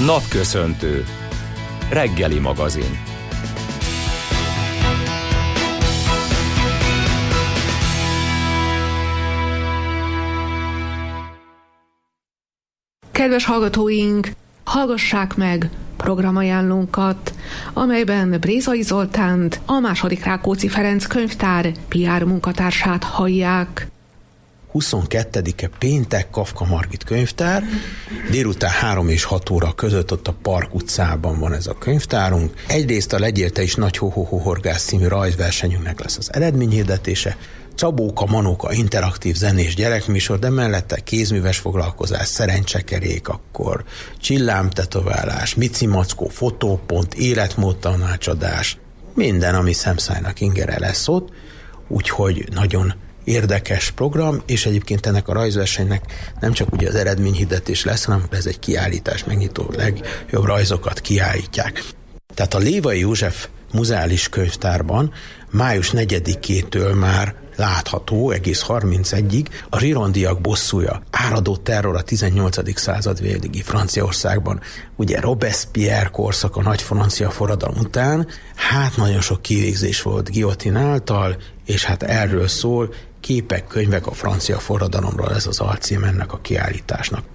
Napköszöntő. Reggeli magazin. Kedves hallgatóink, hallgassák meg programajánlónkat, amelyben Brézai Zoltánt, a II. Rákóczi Ferenc könyvtár PR munkatársát hallják. 22-e péntek, Kafka Margit könyvtár. Délután 3 és 6 óra között ott a Park utcában van ez a könyvtárunk. Egyrészt a Legyél te is nagy horgász című rajzversenyünknek lesz az eredményhirdetése, Cabóka Manóka interaktív zenés gyerekműsor, de mellette kézműves foglalkozás, szerencsekerék, akkor csillámtetoválás, micimackó, fotópont, életmód tanácsadás, minden, ami szemszájnak ingere lesz ott, úgyhogy nagyon érdekes program, és egyébként ennek a rajzversenynek nem csak ugye az eredményhirdetés lesz, hanem ez egy kiállítás, megnyitó legjobb rajzokat kiállítják. Tehát a Lévai József Muzeális Könyvtárban május 4-től már látható egész 31-ig a zsirondiak bosszúja, áradó terror a 18. század végi Franciaországban. Ugye Robespierre korszak a nagy francia forradalom után, hát nagyon sok kivégzés volt Guillotine által, és hát erről szól, képek, könyvek a francia forradalomról, ez az alcím ennek a kiállításnak.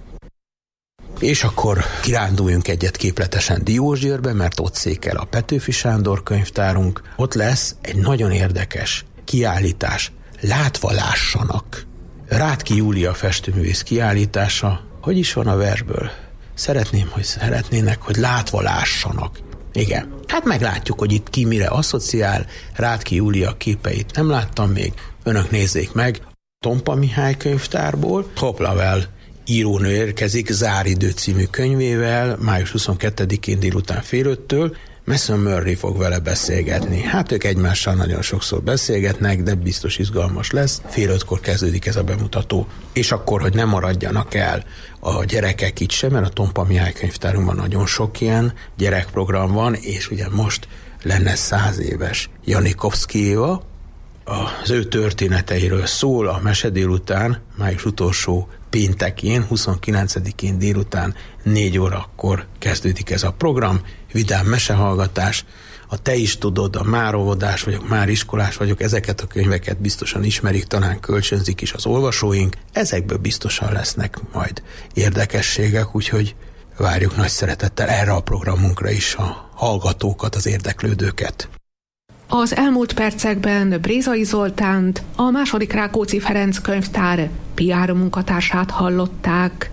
És akkor kiránduljunk egyet képletesen Diósgyőrbe, mert ott székel a Petőfi Sándor könyvtárunk. Ott lesz egy nagyon érdekes kiállítás, Látva lássanak. Rátki Júlia festőművész kiállítása. Hogy is van a versből? Szeretnének, hogy látva lássanak. Igen. Hát meglátjuk, hogy itt ki mire asszociál. Rátki Júlia képeit nem láttam még. Önök nézzék meg. Tompa Mihály könyvtárból Hoplavel írónő érkezik Záridő című könyvével május 22-én délután 4:30-től. Mason Murray fog vele beszélgetni. Hát ők egymással nagyon sokszor beszélgetnek, de biztos izgalmas lesz. 4:05-kor kezdődik ez a bemutató. És akkor, hogy ne maradjanak el a gyerekek itt sem, mert a Tompa Mihály könyvtárunkban nagyon sok ilyen gyerekprogram van, és ugye most lenne 100 éves Janikovszky Éva. Az ő történeteiről szól a mese délután, május utolsó péntekén, 29-én délután 4 órakor kezdődik ez a program, vidám mesehallgatás, a Te is tudod, a Már óvodás vagyok, Már iskolás vagyok, ezeket a könyveket biztosan ismerik, talán kölcsönzik is az olvasóink, ezekből biztosan lesznek majd érdekességek, úgyhogy várjuk nagy szeretettel erre a programunkra is a hallgatókat, az érdeklődőket. Az elmúlt percekben Brézai Zoltánt, a II. Rákóczi Ferenc könyvtár PR munkatársát hallották.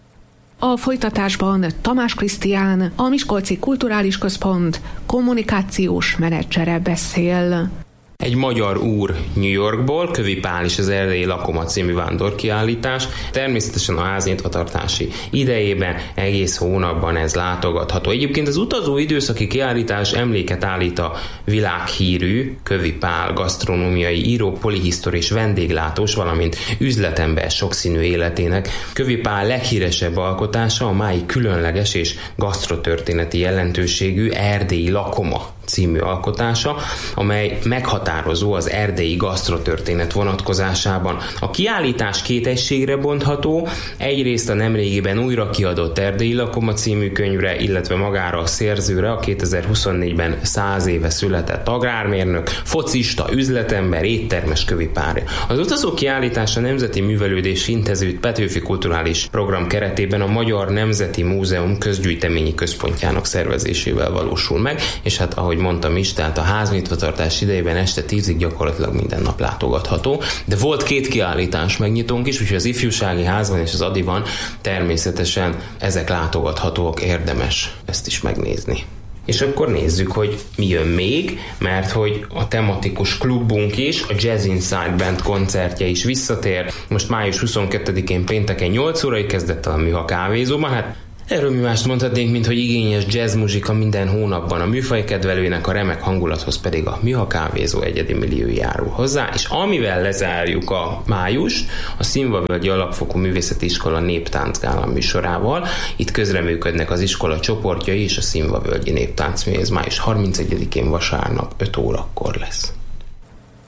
A folytatásban Tamás Krisztián, a Miskolci Kulturális Központ kommunikációs menedzsere beszél. Egy magyar úr New Yorkból, Kövi Pál és az Erdélyi Lakoma című vándorkiállítás. Természetesen a háznyitvatartási idejében egész hónapban ez látogatható. Egyébként az utazó időszaki kiállítás emléket állít a világhírű Kövi Pál gasztronómiai író, polihisztor és vendéglátós, valamint üzletember sokszínű életének. Kövi Pál leghíresebb alkotása a máig különleges és gasztrotörténeti jelentőségű Erdélyi Lakoma című alkotása, amely meghatározó az erdélyi gasztrotörténet vonatkozásában. A kiállítás két egységre bontható, egyrészt a nemrégiben újra kiadott Erdélyi Lakoma című könyvre, illetve magára a szerzőre, a 2024-ben 100 éve született agrármérnök, focista, üzletember, éttermes Kövi Pálra. Az utazó kiállítás a Nemzeti Művelődési Intézet Petőfi Kulturális Program keretében a Magyar Nemzeti Múzeum közgyűjteményi központjának szervezésével valósul meg, és hát ahogy mondtam is, tehát a háznyitvatartás idejében este 10-ig gyakorlatilag minden nap látogatható, de volt 2 kiállítás megnyitónk is, úgyhogy az Ifjúsági Házban és az Adiban természetesen ezek látogathatók, érdemes ezt is megnézni. És akkor nézzük, hogy mi jön még, mert hogy a tematikus klubunk is, a Jazz Inside Band koncertje is visszatér. Most május 22-én pénteken 8 órai kezdett el a Műha kávézóban, hát erről mi mást mondhatnénk, mint hogy igényes jazzmuzsika minden hónapban, a műfajkedvelőnek, a remek hangulathoz pedig a Műha kávézó egyedi milliói járul hozzá, és amivel lezárjuk a május, a Színvavölgyi Alapfokú Művészeti Iskola Néptáncgála műsorával. Itt közreműködnek az iskola csoportjai és a Színvavölgyi Néptáncmű, ez május 31-én vasárnap 5 órakor lesz.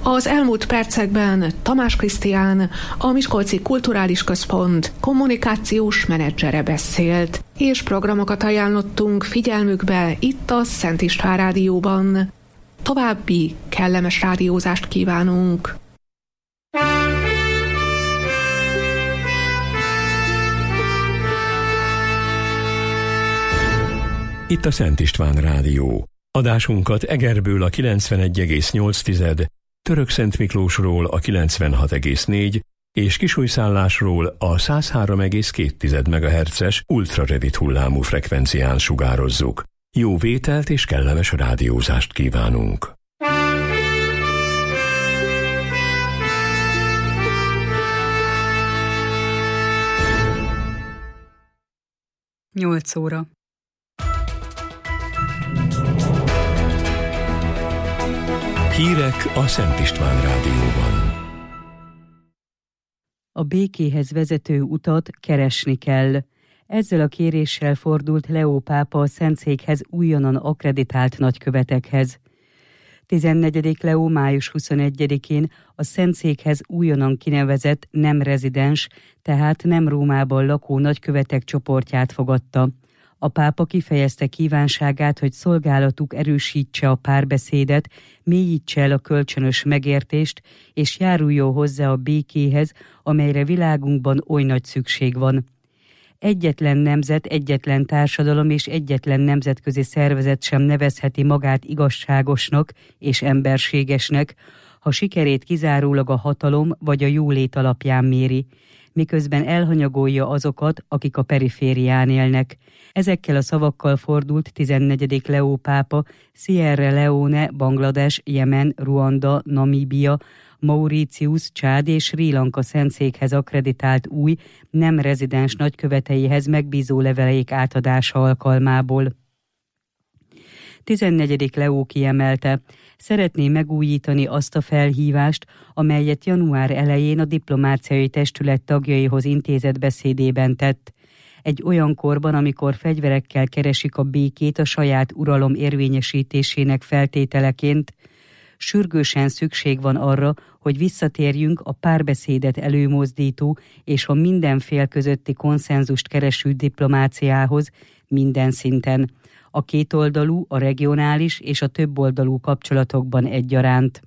Az elmúlt percekben Tamás Krisztián, a Miskolci Kulturális Központ kommunikációs menedzsere beszélt, és programokat ajánlottunk figyelmükbe itt a Szent István Rádióban. További kellemes rádiózást kívánunk! Itt a Szent István Rádió. Adásunkat Egerből a 91,8, Törökszent Miklósról a 96,4 és Kisújszállásról a 103,2 MHz-es ultrarövid hullámú frekvencián sugározzuk. Jó vételt és kellemes rádiózást kívánunk! Nyolc óra. Hírek a Szent István Rádióban. A békéhez vezető utat keresni kell. Ezzel a kéréssel fordult Leó pápa a Szentszékhez újonnan akkreditált nagykövetekhez. 14. Leó május 21-én a Szentszékhez újonnan kinevezett nem rezidens, tehát nem Rómában lakó nagykövetek csoportját fogadta. A pápa kifejezte kívánságát, hogy szolgálatuk erősítse a párbeszédet, mélyítse el a kölcsönös megértést, és járuljon hozzá a békéhez, amelyre világunkban oly nagy szükség van. Egyetlen nemzet, egyetlen társadalom és egyetlen nemzetközi szervezet sem nevezheti magát igazságosnak és emberségesnek, ha sikerét kizárólag a hatalom vagy a jólét alapján méri, miközben elhanyagolja azokat, akik a periférián élnek. Ezekkel a szavakkal fordult 14. Leó pápa Sierra Leone, Banglades, Jemen, Ruanda, Namíbia, Mauritius, Csád és Srí Lanka Szentszékhez akkreditált új, nem rezidens nagyköveteihez megbízó leveleik átadása alkalmából. 14. Leó kiemelte, szeretné megújítani azt a felhívást, amelyet január elején a diplomáciai testület tagjaihoz intézett beszédében tett. Egy olyan korban, amikor fegyverekkel keresik a békét a saját uralom érvényesítésének feltételeként, sürgősen szükség van arra, hogy visszatérjünk a párbeszédet előmozdító és a minden fél közötti konszenzust kereső diplomáciához minden szinten, a kétoldalú, a regionális és a többoldalú kapcsolatokban egyaránt.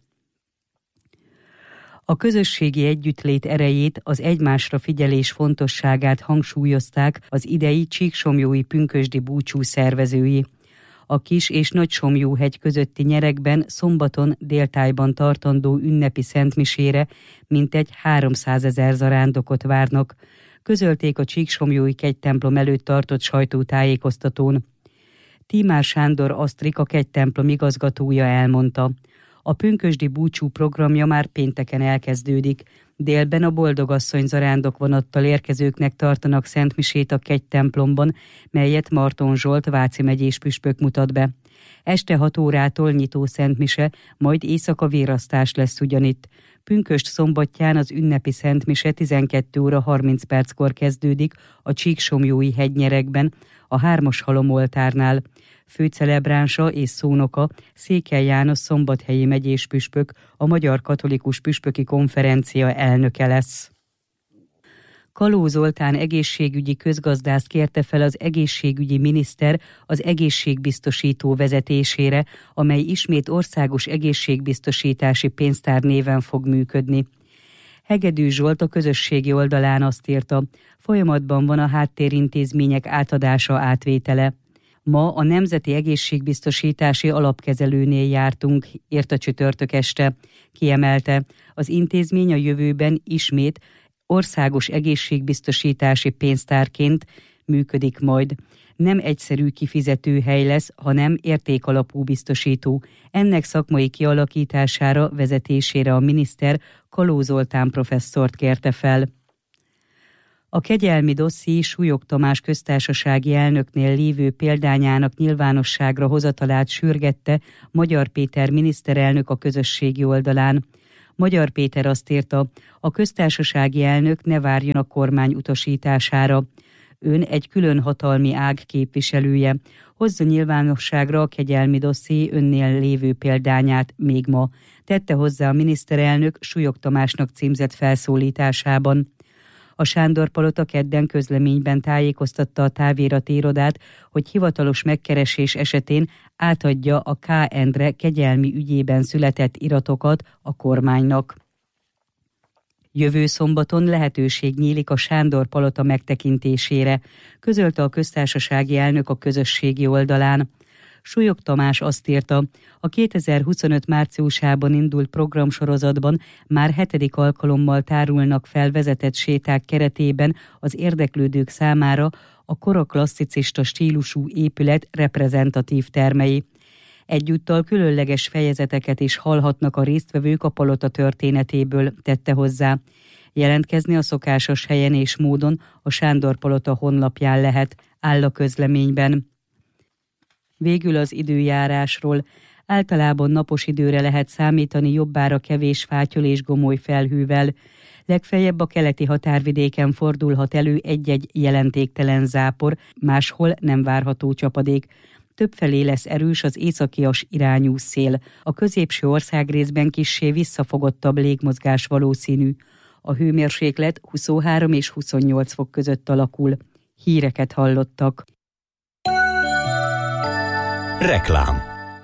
A közösségi együttlét erejét, az egymásra figyelés fontosságát hangsúlyozták az idei Csíksomlyói pünkösdi búcsú szervezői. A Kis- és Nagysomlyóhegy közötti nyerekben szombaton déltájban tartandó ünnepi szentmisére mintegy 300 000 zarándokot várnak, közölték a Csíksomlyói kegytemplom előtt tartott sajtótájékoztatón. Tímár Sándor Asztrik, a kegytemplom igazgatója elmondta, a pünkösdi búcsú programja már pénteken elkezdődik. Délben a Boldogasszony zarándok vonattal érkezőknek tartanak szentmisét a kegytemplomban, melyet Marton Zsolt Váci megyés püspök mutat be. Este 6 órától nyitó szentmise, majd éjszaka vérasztás lesz ugyanitt. Pünkösd szombatján az ünnepi szentmise 12 óra 30 perckor kezdődik a Csíksomlyói hegynyerekben, a 3-as halomoltárnál. Főcelebránsa és szónoka Székely János szombathelyi megyés püspök, a Magyar Katolikus Püspöki Konferencia elnöke lesz. Kaló Zoltán egészségügyi közgazdászt kérte fel az egészségügyi miniszter az egészségbiztosító vezetésére, amely ismét országos egészségbiztosítási pénztár néven fog működni. Hegedű Zsolt a közösségi oldalán azt írta, folyamatban van a háttérintézmények átadása, átvétele. Ma a Nemzeti Egészségbiztosítási Alapkezelőnél jártunk, írta csütörtök este. Kiemelte, az intézmény a jövőben ismét országos egészségbiztosítási pénztárként működik majd. Nem egyszerű kifizetőhely lesz, hanem értékalapú biztosító. Ennek szakmai kialakítására, vezetésére a miniszter Kaló Zoltán professzort kérte fel. A kegyelmi dosszié Súlyog Tamás köztársasági elnöknél lévő példányának nyilvánosságra hozatalát sürgette Magyar Péter miniszterelnök a közösségi oldalán. Magyar Péter azt írta, a köztársasági elnök ne várjon a kormány utasítására. Ön egy külön hatalmi ág képviselője. Hozza nyilvánosságra a kegyelmi dosszié önnél lévő példányát még ma, tette hozzá a miniszterelnök Súlyog Tamásnak címzett felszólításában. A Sándor-palota kedden közleményben tájékoztatta a távirati irodát, hogy hivatalos megkeresés esetén átadja a K. Endre kegyelmi ügyében született iratokat a kormánynak. Jövő szombaton lehetőség nyílik a Sándor-palota megtekintésére, közölte a köztársasági elnök a közösségi oldalán. Súlyog Tamás azt írta, a 2025 márciusában indult programsorozatban már 7. alkalommal tárulnak fel vezetett séták keretében az érdeklődők számára a kora klasszicista stílusú épület reprezentatív termei. Egyúttal különleges fejezeteket is hallhatnak a résztvevők a palota történetéből, tette hozzá. Jelentkezni a szokásos helyen és módon a Sándor-palota honlapján lehet, áll a közleményben. Végül az időjárásról. Általában napos időre lehet számítani, jobbára kevés fátyol és gomoly felhővel. Legfeljebb a keleti határvidéken fordulhat elő egy-egy jelentéktelen zápor, máshol nem várható csapadék. Többfelé lesz erős az északias irányú szél. A középső országrészben kissé visszafogottabb légmozgás valószínű. A hőmérséklet 23 és 28 fok között alakul. Híreket hallottak. Reklám.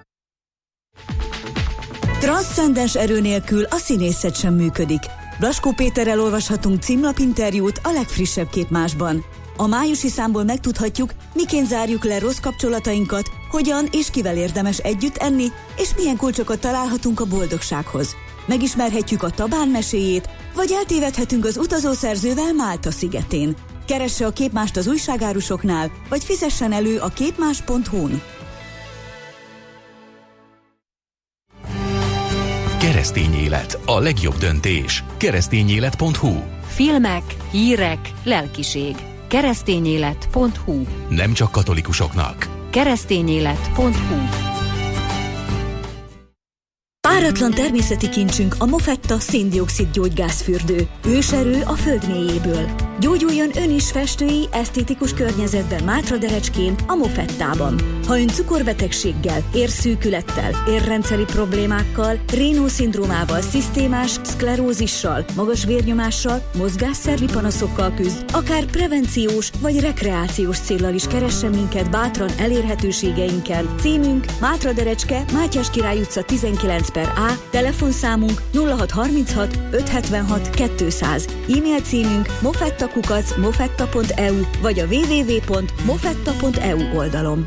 Transzcendens erő nélkül a színészet sem működik. Blaskó Péterrel olvashatunk címlapinterjút a legfrissebb Képmásban. A májusi számból megtudhatjuk, miként zárjuk le rossz kapcsolatainkat, hogyan és kivel érdemes együtt enni, és milyen kulcsokat találhatunk a boldogsághoz. Megismerhetjük a Tabán meséjét, vagy eltévedhetünk az utazószerzővel Málta szigetén. Keresse a Képmást az újságárusoknál, vagy fizessen elő a képmás.hu-n. Keresztény élet, a legjobb döntés. Keresztényélet.hu. Filmek, hírek, lelkiség. Keresztényélet.hu. Nem csak katolikusoknak. Keresztényélet.hu. Páratlan természeti kincsünk a Mofetta szén-dioxid gyógygázfürdő. Őserő a föld mélyéből. Gyógyuljon ön is festői, esztétikus környezetben Mátraderecskén, a Mofettában. Ha ön cukorbetegséggel, érszűkülettel, érrendszeri problémákkal, Raynaud-szindrómával, szisztémás szklerózissal, magas vérnyomással, mozgásszervi panaszokkal küzd, akár prevenciós vagy rekreációs céllal is keressen minket bátran elérhetőségeinken. Címünk Mátraderecske, Mátyás Király utca 19/A, telefonszámunk 0636 576 200, e-mail címünk mofetta@mofetta.eu vagy a www.mofetta.eu oldalon.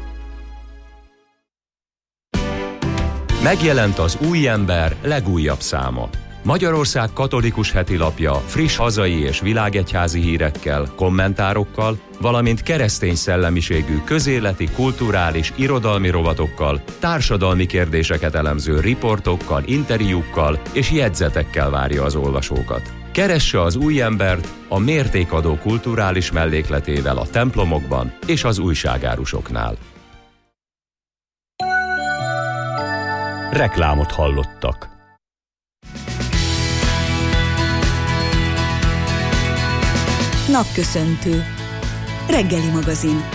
Megjelent az Új Ember legújabb száma. Magyarország katolikus hetilapja friss hazai és világegyházi hírekkel, kommentárokkal, valamint keresztény szellemiségű közéleti, kulturális, irodalmi rovatokkal, társadalmi kérdéseket elemző riportokkal, interjúkkal és jegyzetekkel várja az olvasókat. Keresse az Új Embert a mértékadó kulturális mellékletével a templomokban és az újságárusoknál. Reklámot hallottak. Napköszöntő. Reggeli magazin.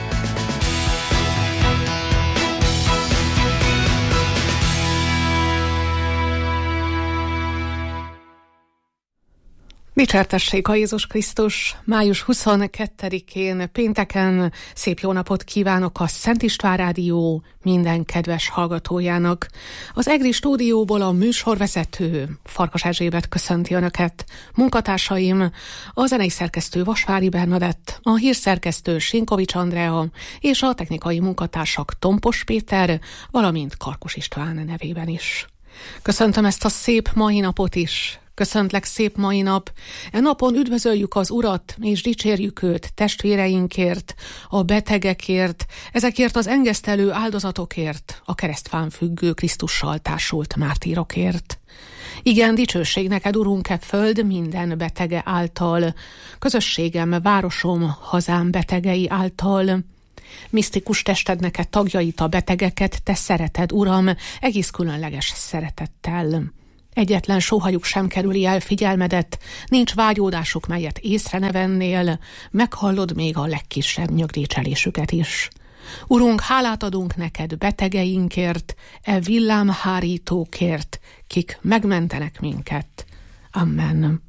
Dicsértessék a Jézus Krisztus! Május 22-én pénteken szép jó napot kívánok a Szent István Rádió minden kedves hallgatójának. Az EGRI stúdióból a műsorvezető Farkas Erzsébet köszönti Önöket. Munkatársaim a zenei szerkesztő Vasvári Bernadett, a hírszerkesztő Sinkovics Andrea és a technikai munkatársak Tompos Péter, valamint Karkus István nevében is. Köszöntöm ezt a szép mai napot is. Köszöntlek szép mai nap. E napon üdvözöljük az Urat, és dicsérjük őt testvéreinkért, a betegekért, ezekért az engesztelő áldozatokért, a keresztfán függő Krisztussal társult mártírokért. Igen, dicsőség neked, Urunk, föld minden betege által, közösségem, városom, hazám betegei által. Misztikus tested neked tagjait, a betegeket, te szereted, Uram, egész különleges szeretettel. Egyetlen sóhajuk sem kerüli el figyelmedet, nincs vágyódásuk, melyet észre ne vennél, meghallod még a legkisebb nyögdécselésüket is. Urunk, hálát adunk neked betegeinkért, villámhárítókért, kik megmentenek minket. Amen.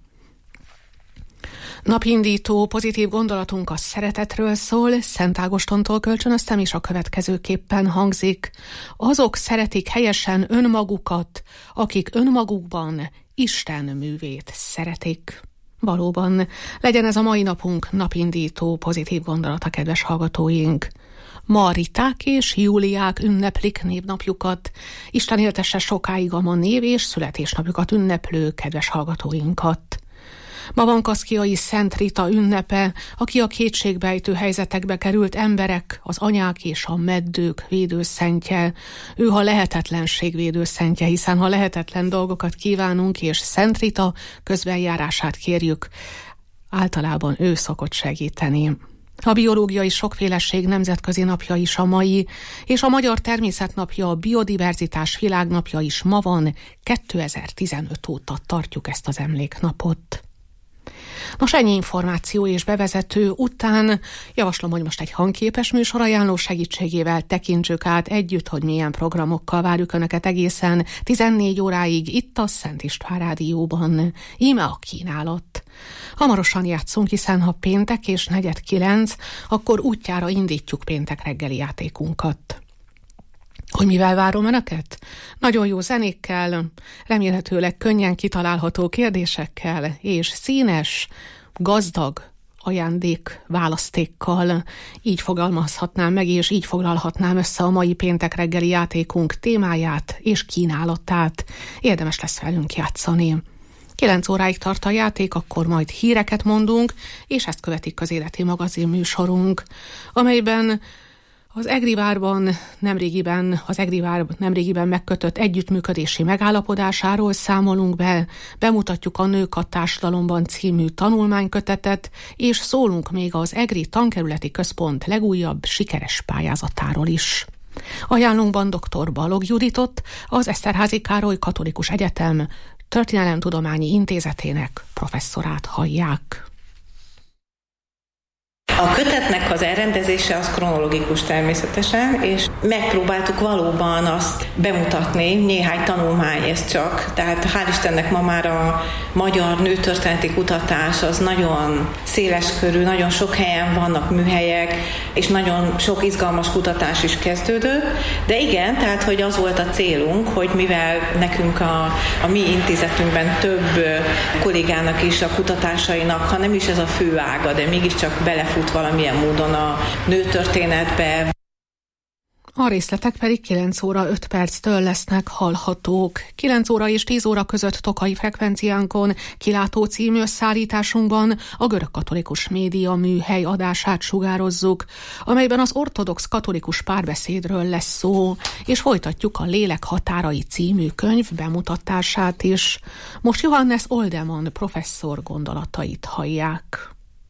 Napindító pozitív gondolatunk a szeretetről szól, Szent Ágostontól kölcsönöztem, és a következőképpen hangzik. Azok szeretik helyesen önmagukat, akik önmagukban Isten művét szeretik. Valóban, legyen ez a mai napunk napindító pozitív gondolata, kedves hallgatóink. Ma Riták és Júliák ünneplik névnapjukat. Isten éltesse sokáig a ma név- és születésnapjukat ünneplő kedves hallgatóinkat. Ma van Kaszkiai Szent Rita ünnepe, aki a kétségbejtő helyzetekbe került emberek, az anyák és a meddők védőszentje. Ő a lehetetlenség védőszentje, hiszen ha lehetetlen dolgokat kívánunk, és Szent Rita közbenjárását kérjük, általában ő szokott segíteni. A biológiai sokféleség nemzetközi napja is a mai, és a Magyar Természetnapja, a Biodiverzitás világnapja is ma van, 2015 óta tartjuk ezt az emléknapot. Nos, ennyi információ és bevezető után javaslom, hogy most egy hangképes műsorajánló segítségével tekintsük át együtt, hogy milyen programokkal várjuk Önöket egészen 14 óráig itt a Szent István Rádióban. Íme a kínálat. Hamarosan játszunk, hiszen ha péntek és 8:45, akkor útjára indítjuk péntek reggeli játékunkat. Hogy mivel várom Önöket? Nagyon jó zenékkel, remélhetőleg könnyen kitalálható kérdésekkel, és színes, gazdag ajándék választékkal. Így fogalmazhatnám meg, és így foglalhatnám össze a mai péntek reggeli játékunk témáját és kínálatát. Érdemes lesz velünk játszani. 9 óráig tart a játék, akkor majd híreket mondunk, és ezt követik Közéleti magazin műsorunk, amelyben az EGRI várban nemrégiben megkötött együttműködési megállapodásáról számolunk be, bemutatjuk a Nők a társadalomban című tanulmánykötetet, és szólunk még az EGRI Tankerületi Központ legújabb sikeres pályázatáról is. Ajánlunkban dr. Balog Juditot, az Eszterházy Károly Katolikus Egyetem Történelemtudományi Intézetének professzorát hallják. A kötetnek az elrendezése az kronológikus természetesen, és megpróbáltuk valóban azt bemutatni, néhány tanulmány ez csak, tehát hál' Istennek ma már a magyar nőtörténeti kutatás az nagyon széleskörű, nagyon sok helyen vannak műhelyek, és nagyon sok izgalmas kutatás is kezdődött, de igen, tehát hogy az volt a célunk, hogy mivel nekünk a mi intézetünkben több kollégának is a kutatásainak, ha nem is ez a fő ága, de mégiscsak belefut valamilyen módon a nőtörténetbe. A részletek pedig 9 óra 5 perctől lesznek hallhatók. 9 óra és 10 óra között tokai frekvenciánkon Kilátó című összeállításunkban a görögkatolikus média műhely adását sugározzuk, amelyben az ortodox katolikus párbeszédről lesz szó, és folytatjuk a Lélek határai című könyv bemutatását is. Most Johannes Oldemann professzor gondolatait hallják.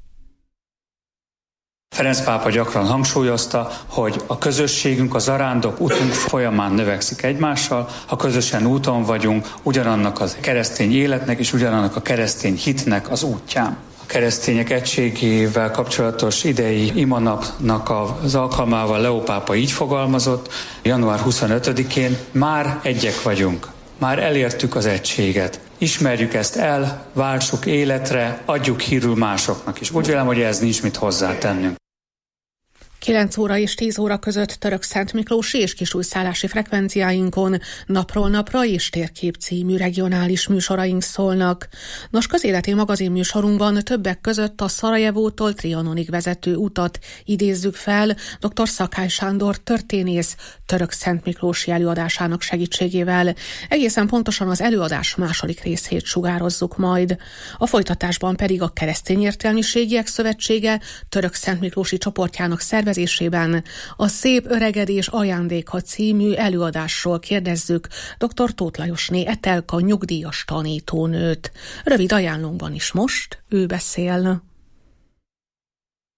Ferenc pápa gyakran hangsúlyozta, hogy a közösségünk, a zarándok utunk folyamán növekszik egymással, ha közösen úton vagyunk, ugyanannak a keresztény életnek és ugyanannak a keresztény hitnek az útján. A keresztények egységével kapcsolatos idei imanapnak az alkalmával Leó pápa így fogalmazott, január 25-én már egyek vagyunk, már elértük az egységet. Ismerjük ezt el, váltsuk életre, adjuk hírül másoknak is. Úgy vélem, hogy ez nincs mit hozzátennünk. 9 óra és 10 óra között Törökszentmiklósi és kisújszállási frekvenciáinkon napról napra és Térkép című regionális műsoraink szólnak. Nos, közéleti magazin műsorunkban többek között a Szarajevótól Trianonig vezető utat idézzük fel dr. Szakály Sándor történész Törökszentmiklósi előadásának segítségével. Egészen pontosan az előadás második részét sugározzuk majd. A folytatásban pedig a Keresztény Értelmiségiek Szövetsége Törökszentmiklósi csoportjának szervezésében a Szép öregedés ajándéka című előadásról kérdezzük dr. Tóth Lajosné Etelka nyugdíjas tanítónőt. Rövid ajánlónkban is most ő beszél.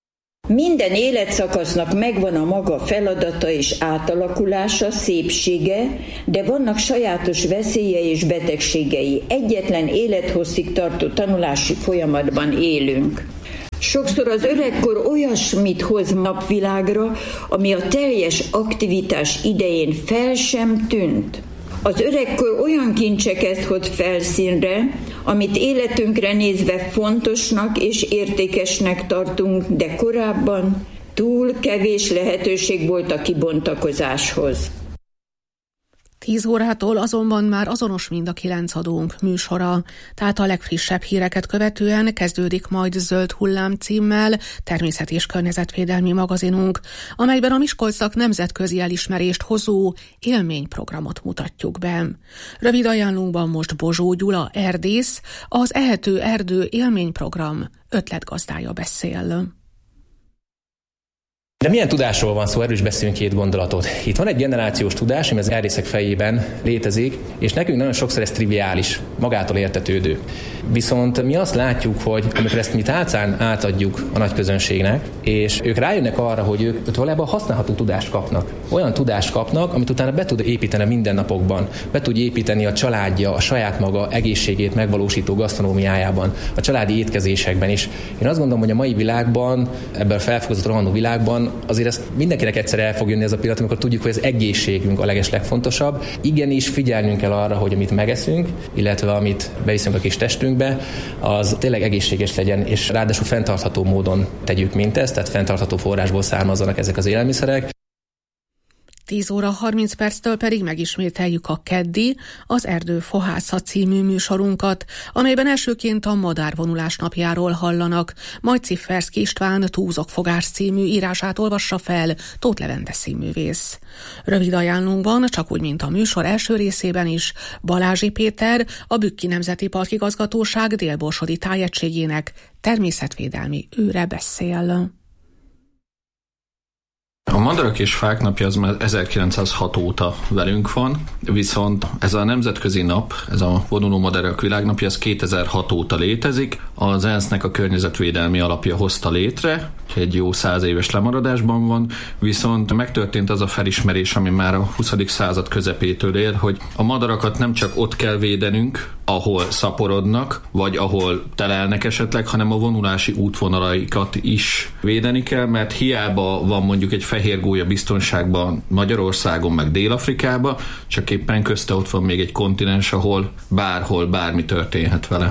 Minden életszakasznak megvan a maga feladata és átalakulása, szépsége, de vannak sajátos veszélye és betegségei. Egyetlen élethosszig tartó tanulási folyamatban élünk. Sokszor az öregkor olyasmit hoz napvilágra, ami a teljes aktivitás idején fel sem tűnt. Az öregkor olyan kincseket hoz felszínre, amit életünkre nézve fontosnak és értékesnek tartunk, de korábban túl kevés lehetőség volt a kibontakozáshoz. 10 órától azonban már azonos mind a 9 adónk műsora, tehát a legfrissebb híreket követően kezdődik majd Zöld hullám címmel természet- és környezetvédelmi magazinunk, amelyben a Miskolcnak nemzetközi elismerést hozó élményprogramot mutatjuk be. Rövid ajánlunkban most Bozsó Gyula erdész, az Ehető Erdő élményprogram ötletgazdája beszél. De milyen tudásról van szó? Erről is beszélünk 2 gondolatot. Itt van egy generációs tudás, ami az erdészek fejében létezik, és nekünk nagyon sokszor ez triviális, magától értetődő. Viszont mi azt látjuk, hogy amikor ezt mi tálcán átadjuk a nagy közönségnek, és ők rájönnek arra, hogy ők valójában használható tudást kapnak. Olyan tudást kapnak, amit utána be tud építeni a mindennapokban, be tud építeni a családja, a saját maga egészségét megvalósító gasztronómiájában, a családi étkezésekben is. Én azt gondolom, hogy a mai világban, ebben a felfokozott rohanó világban azért ezt mindenkinek egyszer el fog jönni ez a pillanat, amikor tudjuk, hogy az egészségünk a legeslegfontosabb. Igenis figyelnünk kell arra, hogy amit megeszünk, illetve amit beviszünk a kis testünkbe, az tényleg egészséges legyen, és ráadásul fenntartható módon tegyük mindezt, tehát fenntartható forrásból származzanak ezek az élelmiszerek. 10 óra 30 perctől pedig megismételjük a keddi, az Erdő Fohásza című műsorunkat, amelyben elsőként a madárvonulás napjáról hallanak, majd Cifferszky István Túzokfogás című írását olvassa fel Tóth Levente színművész. Rövid ajánlunkban, csak úgy, mint a műsor első részében is, Balázsi Péter, a Bükki Nemzeti Park Igazgatóság Dél-Borsodi tájegységének természetvédelmi őre beszél. A Madarak és Fák napja az már 1906 óta velünk van, viszont ez a nemzetközi nap, ez a vonuló madarak világnapja, ez 2006 óta létezik. Az ENSZ-nek a környezetvédelmi alapja hozta létre, egy jó 100 éves lemaradásban van, viszont megtörtént az a felismerés, ami már a 20. század közepétől él, hogy a madarakat nem csak ott kell védenünk, ahol szaporodnak, vagy ahol telelnek esetleg, hanem a vonulási útvonalaikat is védeni kell, mert hiába van mondjuk egy fehér gólya biztonságban Magyarországon, meg Dél-Afrikában, csak éppen közte ott van még egy kontinens, ahol bárhol bármi történhet vele.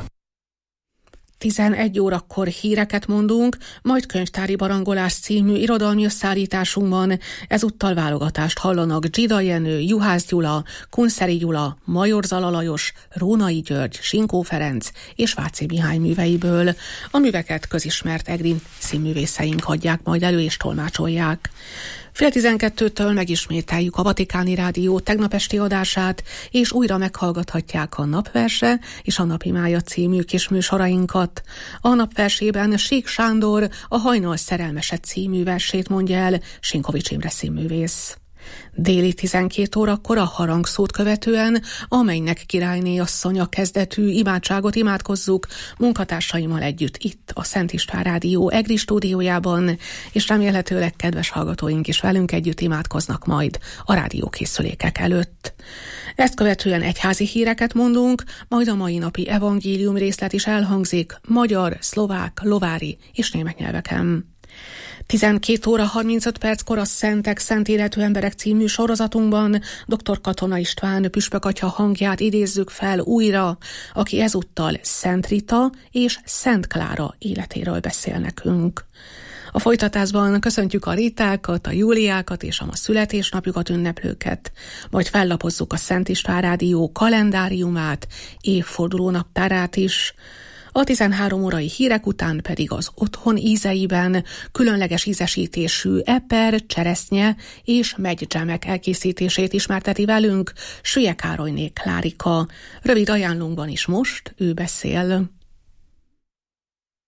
11 órakor híreket mondunk, majd könyvtári barangolás című irodalmi összeállításunkban ezúttal válogatást hallanak Zsida Jenő, Juhász Gyula, Kunszeri Gyula, Major Zala Lajos, Rónai György, Sinkó Ferenc és Váci Mihály műveiből. A műveket közismert egri színművészeink adják majd elő és tolmácsolják. 11:30-től megismételjük a Vatikáni Rádió tegnap esti adását, és újra meghallgathatják a Napverse és a Napimája című kis műsorainkat. A Napversében Sík Sándor a Hajnal szerelmese című versét mondja el Sinkovics Imre színművész. Déli 12 órakor a harangszót követően a Mennynek királyné asszonya kezdetű imádságot imádkozzuk munkatársaimmal együtt itt a Szent István Rádió EGRI stúdiójában, és remélhetőleg kedves hallgatóink is velünk együtt imádkoznak majd a rádiókészülékek előtt. Ezt követően egyházi híreket mondunk, majd a mai napi evangélium részlet is elhangzik magyar, szlovák, lovári és német nyelveken. 12 óra 35 perckor a Szentek, Szent Életű Emberek című sorozatunkban dr. Katona István püspökatya hangját idézzük fel újra, aki ezúttal Szent Rita és Szent Klára életéről beszél nekünk. A folytatásban köszöntjük a Ritákat, a Júliákat és a ma születésnapjukat ünneplőket, majd fellapozzuk a Szent István Rádió kalendáriumát, évforduló naptárát is. A 13 órai hírek után pedig az otthon ízeiben különleges ízesítésű eper, cseresznye és megygyemek elkészítését ismerteti velünk Sülye Károlyné Klárika. Rövid ajánlunkban is most ő beszél.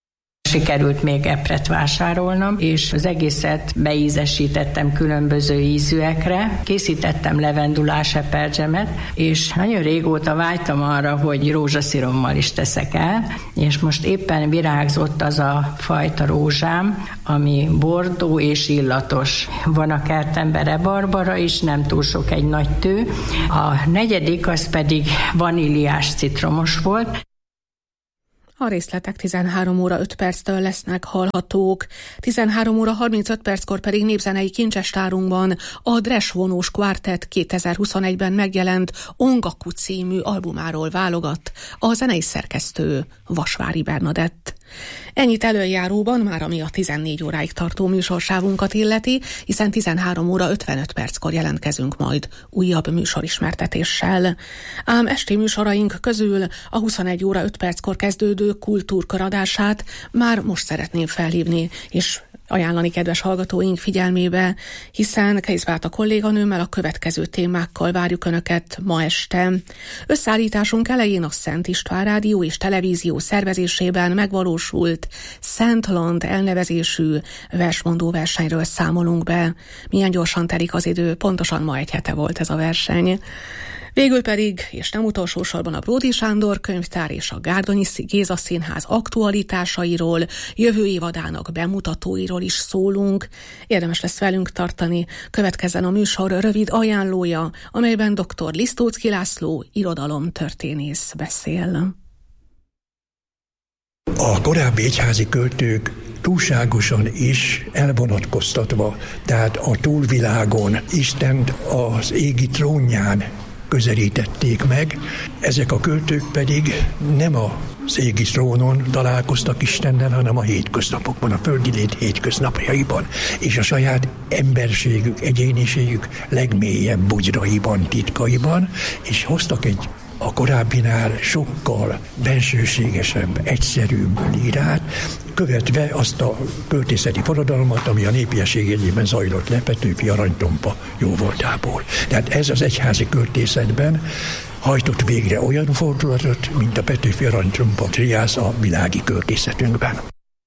Sikerült még epret vásárolnom, és az egészet beízesítettem különböző ízűekre. Készítettem levendulás eperdzsemet, és nagyon régóta vágytam arra, hogy rózsaszirommal is teszek el, és most éppen virágzott az a fajta rózsám, ami bordó és illatos. Van a kertemben rebarbara is, nem túl sok, egy nagy tő. A negyedik az pedig vaníliás citromos volt. A részletek 13 óra 5 perctől lesznek hallhatók. 13 óra 35 perckor pedig népzenei kincsestárunkban a Dres vonós kvártett 2021-ben megjelent Ongaku című albumáról válogat a zenei szerkesztő Vasvári Bernadett. Ennyit előjáróban már ami a 14 óráig tartó műsorsávunkat illeti, hiszen 13 óra 55 perckor jelentkezünk majd újabb műsorismertetéssel. Ám esti műsoraink közül a 21 óra 5 perckor kezdődő kultúrkör adását már most szeretném felhívni, és ajánlani kedves hallgatóink figyelmébe, hiszen Keizbáta kolléganőmmel a következő témákkal várjuk Önöket ma este. Összeállításunk elején a Szent István Rádió és Televízió szervezésében megvalósult Szentland elnevezésű versmondó versenyről számolunk be. Milyen gyorsan telik az idő, pontosan ma egy hete volt ez a verseny. Végül pedig, és nem utolsó sorban a Bródi Sándor könyvtár és a Gárdonyi Géza Színház aktualitásairól, jövő évadának bemutatóiról is szólunk. Érdemes lesz velünk tartani. Következzen a műsor rövid ajánlója, amelyben dr. Lisztóczky László irodalomtörténész beszél. A korábbi egyházi költők túlságosan is elvonatkoztatva, tehát a túlvilágon, Istent az égi trónján közelítették meg. Ezek a költők pedig nem az égi trónon találkoztak Istennel, hanem a hétköznapokban, a földi lét hétköznapjaiban, és a saját emberségük, egyéniségük legmélyebb bugyraiban, titkaiban, és hoztak egy a korábbinál sokkal bensőségesebb, egyszerűbb lírát, követve azt a költészeti forradalmat, ami a népiesség jegyében zajlott le Petőfi aranytompa jóvoltából. Tehát ez az egyházi költészetben hajtott végre olyan fordulatot, mint a Petőfi aranytompa triász a világi költészetünkben.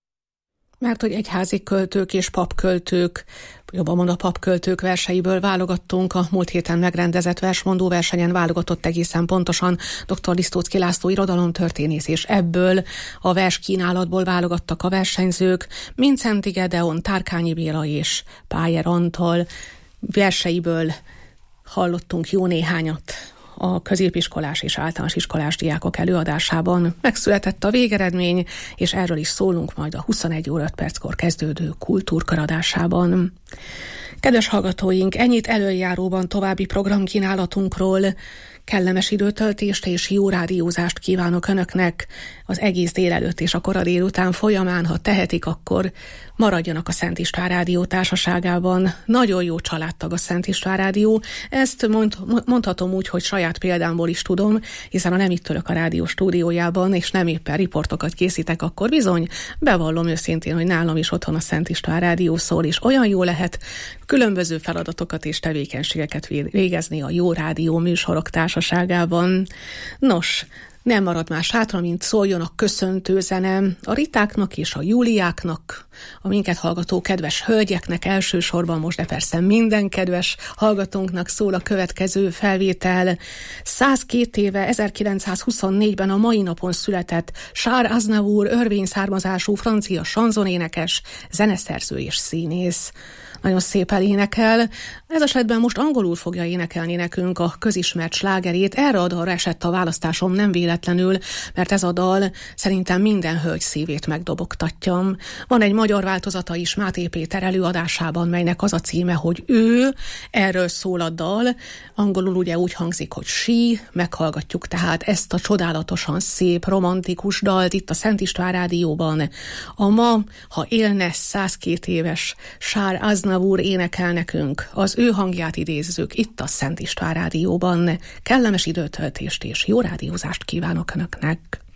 Mert hogy egyházi költők és papköltők, jobban mondva papköltők verseiből válogattunk, a múlt héten megrendezett versmondó versenyen válogatott egészen pontosan dr. Lisztóczky László irodalomtörténész, és ebből a verskínálatból válogattak a versenyzők, Mincenti Gedeon, Tárkányi Béla és Pájer Antal verseiből hallottunk jó néhányat a középiskolás és általános iskolás diákok előadásában. Megszületett a végeredmény, és erről is szólunk majd a 21 óra 5 perckor kezdődő kultúrkör adásában. Kedves hallgatóink, ennyit előjáróban további programkínálatunkról. Kellemes időtöltést és jó rádiózást kívánok Önöknek az egész délelőtt és a kora délután folyamán. Ha tehetik, akkor maradjanak a Szent István Rádió társaságában. Nagyon jó családtag a Szent István Rádió. Ezt mondhatom úgy, hogy saját példámból is tudom, hiszen ha nem itt ülök a rádió stúdiójában, és nem éppen riportokat készítek, akkor bizony bevallom őszintén, hogy nálam is otthon a Szent István Rádió szól, és olyan jó lehet különböző feladatokat és tevékenységeket végezni a jó rádió műsorok társaságában. Nos, nem marad más hátra, mint szóljon a köszöntő zene a Ritáknak és a Júliáknak, a minket hallgató kedves hölgyeknek elsősorban most, de persze minden kedves hallgatónknak szól a következő felvétel. 102 éve, 1924-ben a mai napon született Charles Aznavour örvény származású francia sanzonénekes, zeneszerző és színész. Nagyon szépen énekel. Ez esetben most angolul fogja énekelni nekünk a közismert slágerét. Erre a dalra esett a választásom nem véletlenül, mert ez a dal szerintem minden hölgy szívét megdobogtatja. Van egy magyar változata is Máté Péter előadásában, melynek az a címe, hogy ő, erről szól a dal. Angolul ugye úgy hangzik, hogy she, meghallgatjuk tehát ezt a csodálatosan szép, romantikus dalt itt a Szent István Rádióban. A ma, ha élne 102 éves Charles Aznavour énekel nekünk, az ő hangját idézzük itt a Szent István Rádióban. Kellemes időtöltést és jó rádiózást kívánok Önöknek!